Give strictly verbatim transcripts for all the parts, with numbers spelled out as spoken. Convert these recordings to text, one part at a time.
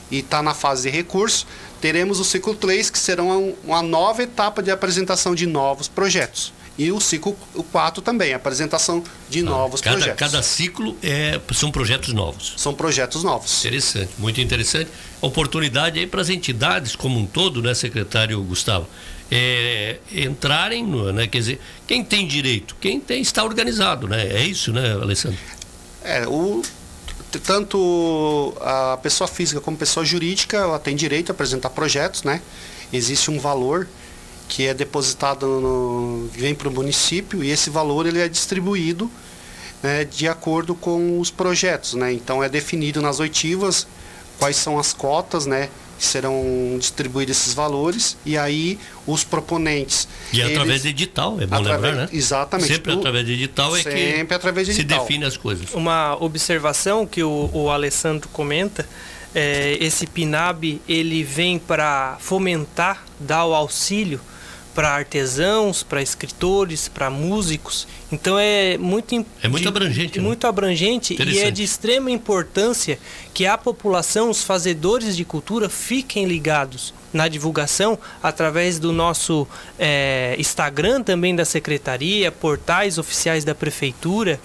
e está na fase de recurso, teremos o ciclo três, que será uma, uma nova etapa de apresentação de novos projetos. E o ciclo quatro também, apresentação de ah, novos cada, projetos. Cada ciclo é, são projetos novos. São projetos novos. Interessante, muito interessante. Oportunidade aí para as entidades como um todo, né, secretário Gustavo? É, entrarem, no, né, quer dizer, quem tem direito, quem tem, está organizado, né? É isso, né, Alessandro? É, o... Tanto a pessoa física como a pessoa jurídica, ela tem direito a apresentar projetos, né? Existe um valor que é depositado, no, vem para o município, e esse valor ele é distribuído, né, de acordo com os projetos, né? Então é definido nas oitivas quais são as cotas, né, que serão distribuídos esses valores, e aí os proponentes... E eles, através de edital, é bom através, lembrar, né? Exatamente. Sempre tu, através de edital é sempre que através de se edital. define as coisas. Uma observação que o, o Alessandro comenta, é, esse PNAB, ele vem para fomentar, dar o auxílio para artesãos, para escritores, para músicos. Então é muito é muito de, abrangente, muito né? abrangente, e é de extrema importância que a população, os fazedores de cultura, fiquem ligados na divulgação através do nosso é, Instagram também da secretaria, portais oficiais da prefeitura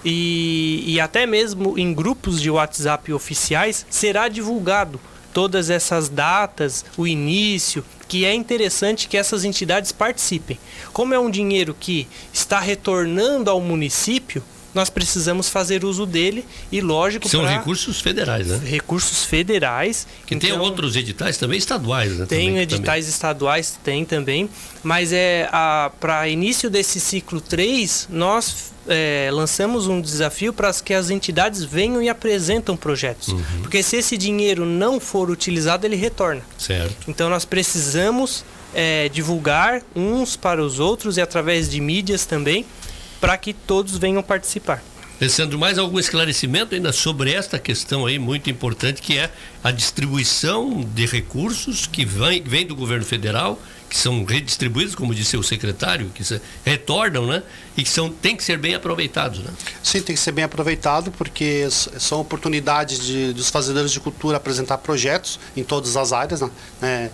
e, e até mesmo em grupos de WhatsApp oficiais será divulgado todas essas datas, o início, que é interessante que essas entidades participem. Como é um dinheiro que está retornando ao município, nós precisamos fazer uso dele e, lógico... São recursos federais, né? Recursos federais. Que então, tem outros editais também estaduais, né? Tem também, editais também. estaduais, tem também, mas é para início desse ciclo três, nós é, lançamos um desafio para que as entidades venham e apresentam projetos. Uhum. Porque se esse dinheiro não for utilizado, ele retorna. Certo. Então nós precisamos é, divulgar uns para os outros e através de mídias também, para que todos venham participar. Alessandro, mais algum esclarecimento ainda sobre esta questão aí muito importante, que é a distribuição de recursos que vem, vem do governo federal, que são redistribuídos, como disse o secretário, que se, retornam, né? E que são, tem que ser bem aproveitados, né? Sim, tem que ser bem aproveitado, porque são oportunidades de, dos fazedores de cultura apresentar projetos em todas as áreas, né?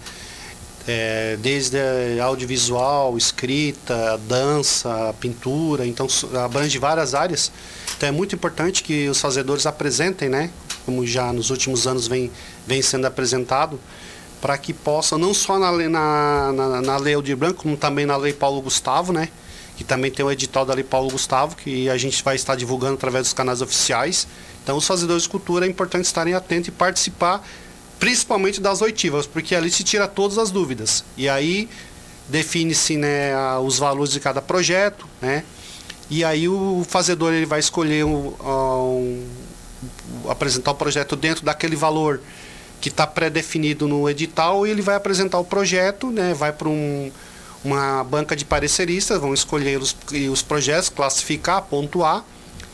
É, desde audiovisual, escrita, dança, pintura, então abrange várias áreas. Então é muito importante que os fazedores apresentem, né, como já nos últimos anos vem, vem sendo apresentado, para que possam, não só na lei, na, na, na lei Aldir Blanc, como também na lei Paulo Gustavo, né, que também tem o edital da lei Paulo Gustavo, que a gente vai estar divulgando através dos canais oficiais. Então os fazedores de cultura é importante estarem atentos e participar, principalmente das oitivas, porque ali se tira todas as dúvidas. E aí define-se, né, os valores de cada projeto, né? E aí o fazedor ele vai escolher um, um, apresentar o projeto dentro daquele valor que está pré-definido no edital, e ele vai apresentar o projeto, né? Vai para um, uma banca de pareceristas, vão escolher os, os projetos, classificar, pontuar,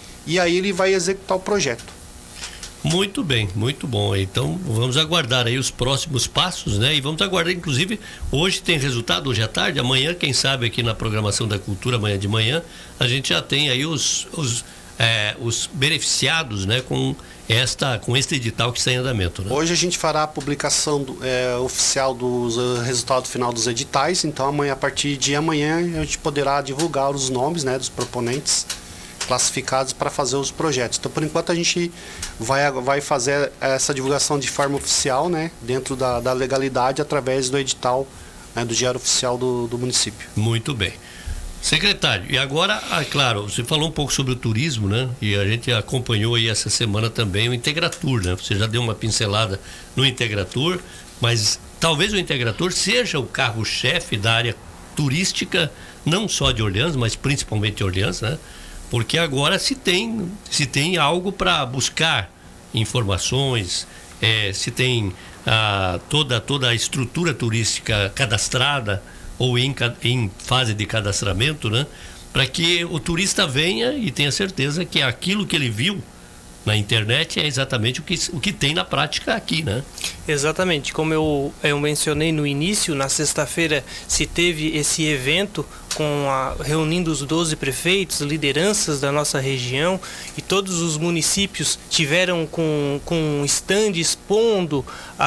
e aí ele vai executar o projeto. Muito bem, muito bom. Então vamos aguardar aí os próximos passos, né? E vamos aguardar, inclusive, hoje tem resultado, hoje à tarde, amanhã, quem sabe aqui na programação da cultura, amanhã de manhã, a gente já tem aí os, os, é, os beneficiados, né, com, esta, com este edital que está em andamento, né? Hoje a gente fará a publicação do, é, oficial do uh, resultado final dos editais, então amanhã, a partir de amanhã, a gente poderá divulgar os nomes, né, dos proponentes classificados para fazer os projetos. Então, por enquanto, a gente vai, vai fazer essa divulgação de forma oficial, né, dentro da, da legalidade, através do edital, né, do Diário Oficial do, do município. Muito bem. Secretário, e agora, ah, claro, você falou um pouco sobre o turismo, né? E a gente acompanhou aí essa semana também o Integratur, né? Você já deu uma pincelada no Integratur, mas talvez o Integratur seja o carro-chefe da área turística, não só de Orleans, mas principalmente de Orleans, né? Porque agora se tem, se tem algo para buscar informações, é, se tem ah, toda, toda a estrutura turística cadastrada ou em, em fase de cadastramento, né? Para que o turista venha e tenha certeza que aquilo que ele viu na internet é exatamente o que, o que tem na prática aqui, né? Exatamente. Como eu, eu mencionei no início, na sexta-feira se teve esse evento com a, reunindo os doze prefeitos, lideranças da nossa região, e todos os municípios tiveram com, com um stand expondo a